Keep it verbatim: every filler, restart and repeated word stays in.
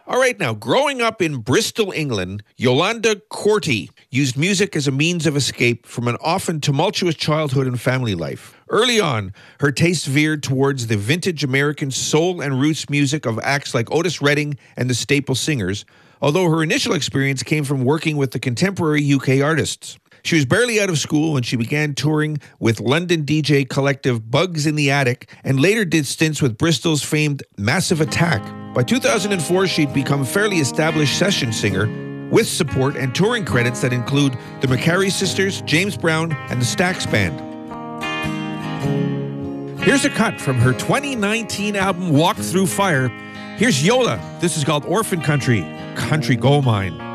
All right, now, growing up in Bristol, England, Yolanda Corti used music as a means of escape from an often tumultuous childhood and family life. Early on, her taste veered towards the vintage American soul and roots music of acts like Otis Redding and the Staple Singers, although her initial experience came from working with the contemporary U K artists. She was barely out of school when she began touring with London D J collective Bugs in the Attic and later did stints with Bristol's famed Massive Attack. By two thousand four, she'd become a fairly established session singer with support and touring credits that include the McCarry Sisters, James Brown, and the Stax Band. Here's a cut from her twenty nineteen album Walk Through Fire. Here's Yola. This is called Orphan Country, Country Gold Mine.